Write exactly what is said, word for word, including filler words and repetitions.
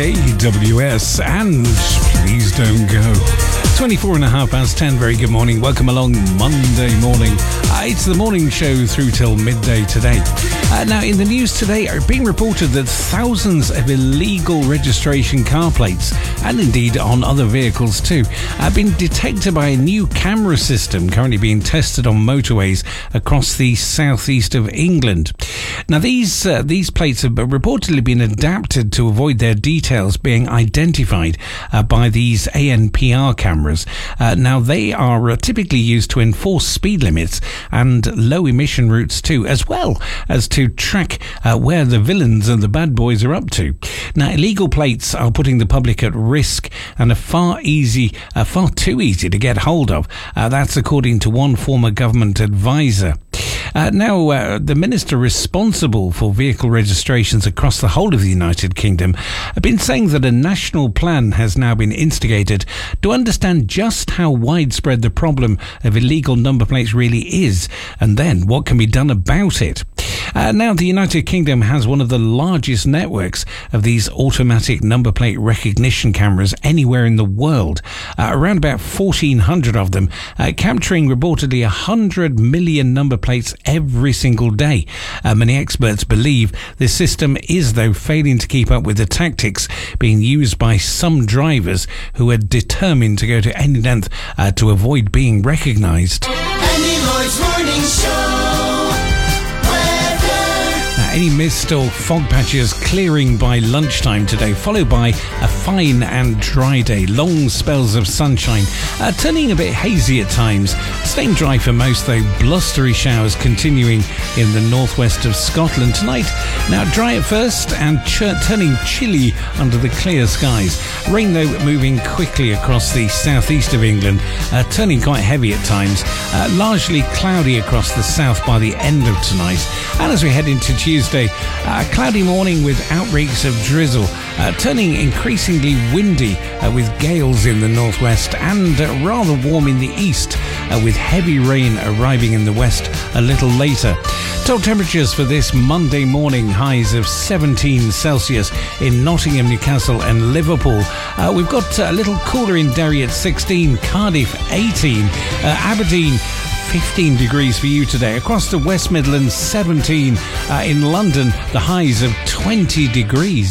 A W S and Please Don't Go. twenty-four and a half past ten. Very good morning. Welcome along Monday morning. Uh, it's the morning show through till midday today. Uh, now, in the news today, are being reported that thousands of illegal registration car plates, and indeed on other vehicles too, have been detected by a new camera system currently being tested on motorways across the southeast of England. Now, these uh, these plates have reportedly been adapted to avoid their details being identified uh, by these A N P R cameras. Uh, now, they are uh, typically used to enforce speed limits and low emission routes too, as well as to track uh, where the villains and the bad boys are up to. Now, illegal plates are putting the public at risk and are far easy, uh, far too easy to get hold of. Uh, that's according to one former government advisor. Uh, now, uh, the minister responsible for vehicle registrations across the whole of the United Kingdom have been saying that a national plan has now been instigated to understand just how widespread the problem of illegal number plates really is, and then what can be done about it. Uh, now, the United Kingdom has one of the largest networks of these automatic number plate recognition cameras anywhere in the world, uh, around about fourteen hundred of them, uh, capturing reportedly one hundred million number plates every single day. Uh, many experts believe this system is, though, failing to keep up with the tactics being used by some drivers who are determined to go to any length uh, to avoid being recognised. Andy Lloyd's Morning Show. Any mist or fog patches clearing by lunchtime today, followed by a fine and dry day. Long spells of sunshine, uh, turning a bit hazy at times. Staying dry for most, though. Blustery showers continuing in the northwest of Scotland tonight. Now, dry at first and ch- turning chilly under the clear skies. Rain, though, moving quickly across the southeast of England, uh, turning quite heavy at times. Uh, largely cloudy across the south by the end of tonight. And as we head into Tuesday, Tuesday, a cloudy morning with outbreaks of drizzle, uh, turning increasingly windy uh, with gales in the northwest and uh, rather warm in the east, uh, with heavy rain arriving in the west a little later. Top temperatures for this Monday morning, highs of seventeen Celsius in Nottingham, Newcastle and Liverpool. Uh, we've got a little cooler in Derry at sixteen, Cardiff eighteen, uh, Aberdeen fifteen degrees for you today. Across the West Midlands, seventeen. Uh, in London, the highs of twenty degrees.